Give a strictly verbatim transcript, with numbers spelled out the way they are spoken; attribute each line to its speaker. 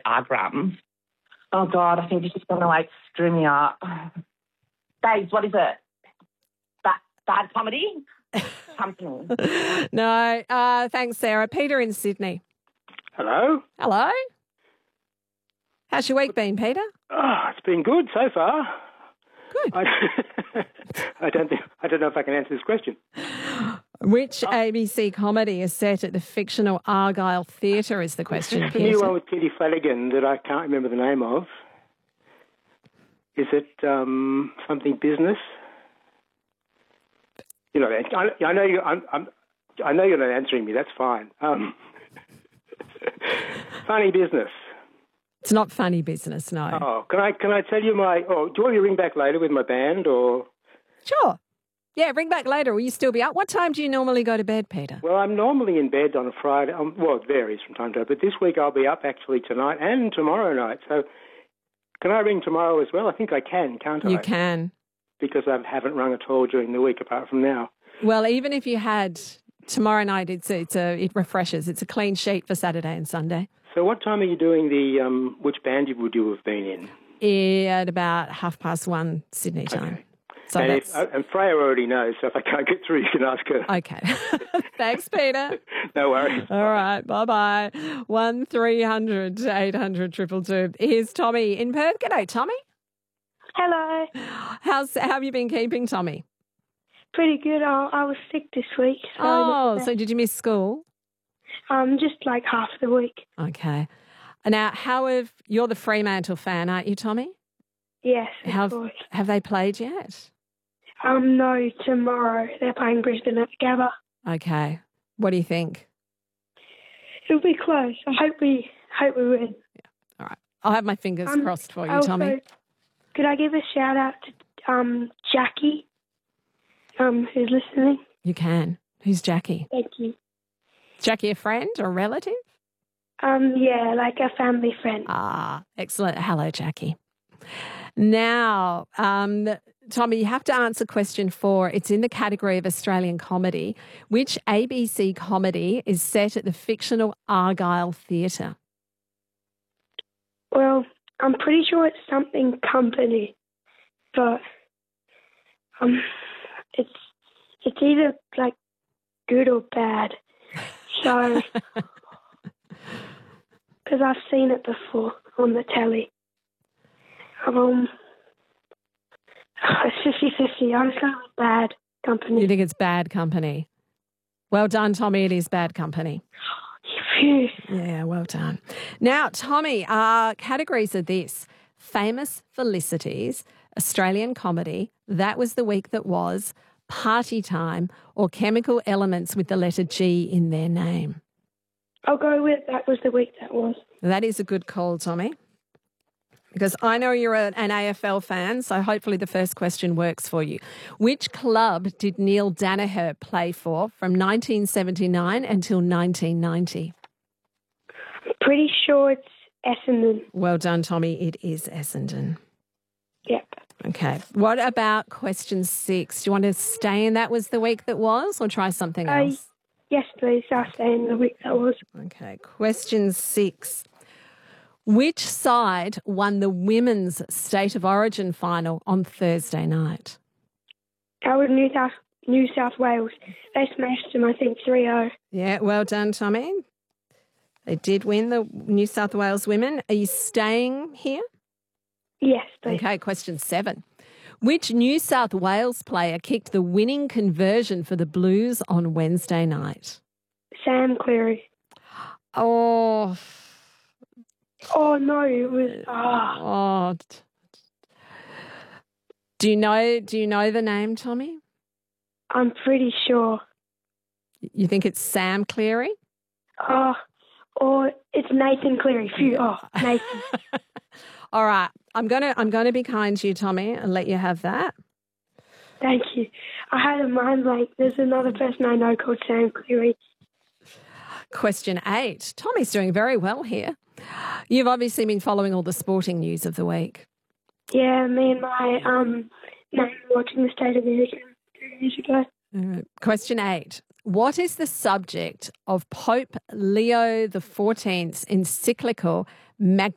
Speaker 1: Agram. Oh, God, I think this is going to, like, screw me up. Babes, what is it? Bad, bad comedy? Company.
Speaker 2: No, uh, thanks, Sarah. Peter in Sydney.
Speaker 3: Hello.
Speaker 2: Hello. How's your week been, Peter?
Speaker 3: Oh, it's been good so far.
Speaker 2: Good.
Speaker 3: I, I don't think I don't know if I can answer this question.
Speaker 2: Which A B C comedy is set at the fictional Argyle Theatre is the question.
Speaker 3: It's the new one with Kitty Flanagan that I can't remember the name of. Is it um, something business? You know, I, I know you. I'm, I'm, I know you're not answering me. That's fine. Um, funny business.
Speaker 2: It's not funny business, no.
Speaker 3: Oh, can I can I tell you my? Oh, do you want me to ring back later with my band or?
Speaker 2: Sure. Yeah, ring back later. Will you still be up? What time do you normally go to bed, Peter?
Speaker 3: Well, I'm normally in bed on a Friday. Um, well, it varies from time to time, but this week I'll be up actually tonight and tomorrow night. So can I ring tomorrow as well? I think I can, can't I?
Speaker 2: You can.
Speaker 3: Because I haven't rung at all during the week apart from now.
Speaker 2: Well, even if you had tomorrow night, it's a, it's a, it refreshes. It's a clean sheet for Saturday and Sunday.
Speaker 3: So what time are you doing the, um, which band would you have been in?
Speaker 2: At about half past one Sydney time.
Speaker 3: Okay.
Speaker 2: So
Speaker 3: and,
Speaker 2: that's...
Speaker 3: if, uh, and Freya already knows, so if I can't get through, you can ask her.
Speaker 2: Okay. Thanks, Peter.
Speaker 3: No worries.
Speaker 2: All right. Bye-bye. one three hundred eight hundred two two two. Here's Tommy in Perth. G'day, Tommy.
Speaker 4: Hello.
Speaker 2: How's, how have you been keeping, Tommy?
Speaker 4: Pretty good. I, I was sick this week. So
Speaker 2: oh, so did you miss school?
Speaker 4: Um, just like half the week.
Speaker 2: Okay. Now, how have... You're the Fremantle fan, aren't you, Tommy?
Speaker 4: Yes, of
Speaker 2: have,
Speaker 4: course.
Speaker 2: Have they played yet?
Speaker 4: Um, no, tomorrow. They're playing Brisbane at the Gabba.
Speaker 2: Okay. What do you think?
Speaker 4: It'll be close. I hope we hope we win.
Speaker 2: Yeah. All right. I'll have my fingers
Speaker 4: um,
Speaker 2: crossed for you,
Speaker 4: also,
Speaker 2: Tommy.
Speaker 4: Could I give a shout out to um, Jackie, um, who's listening?
Speaker 2: You can. Who's Jackie?
Speaker 4: Thank you.
Speaker 2: Is Jackie a friend or a relative?
Speaker 4: Um, yeah, like a family friend.
Speaker 2: Ah, excellent. Hello, Jackie. Now, um, Tommy, you have to answer question four. It's in the category of Australian comedy. Which A B C comedy is set at the fictional Argyle Theatre?
Speaker 4: Well, I'm pretty sure it's something company, but um, it's it's either like good or bad. So, because I've seen it before on the telly. Um, it's fifty-fifty. I'm just going with bad company.
Speaker 2: You think it's bad company? Well done, Tommy. It is bad company.
Speaker 4: Phew.
Speaker 2: Yeah, well done. Now, Tommy, our categories are this: famous felicities, Australian comedy, that was the week that was, party time, or chemical elements with the letter G in their name.
Speaker 4: I'll go with that was the week that was.
Speaker 2: That is a good call, Tommy. Because I know you're an A F L fan, so hopefully the first question works for you. Which club did Neil Danaher play for from nineteen seventy-nine until nineteen ninety?
Speaker 4: Pretty sure it's Essendon.
Speaker 2: Well done, Tommy. It is Essendon.
Speaker 4: Yep.
Speaker 2: Okay. What about question six? Do you want to stay in that was the week that was or try something
Speaker 4: Uh,
Speaker 2: else?
Speaker 4: yes, please. I'll stay in the week that was.
Speaker 2: Okay. Question six. Which side won the women's State of Origin final on Thursday night?
Speaker 4: That was New South, New South Wales. They smashed them, I think, three oh.
Speaker 2: Yeah, well done, Tommy. They did win, the New South Wales women. Are you staying here?
Speaker 4: Yes, please.
Speaker 2: Okay, question seven. Which New South Wales player kicked the winning conversion for the Blues on Wednesday night?
Speaker 4: Sam Cleary.
Speaker 2: Oh...
Speaker 4: Oh, no, it was... Oh.
Speaker 2: Oh. Do you know, do you know the name, Tommy?
Speaker 4: I'm pretty sure.
Speaker 2: You think it's Sam Cleary?
Speaker 4: Oh, or it's Nathan Cleary. Phew. Oh, Nathan.
Speaker 2: All right. I'm going to I'm going to be kind to you, Tommy, and let you have that.
Speaker 4: Thank you. I had a mind blank. There's another person I know called Sam Cleary.
Speaker 2: Question eight. Tommy's doing very well here. You've obviously been following all the sporting news of the week.
Speaker 4: Yeah, me and my um, man were watching the State of the Union two years ago.
Speaker 2: Uh, question eight. What is the subject of Pope Leo the fourteenth's encyclical Mag-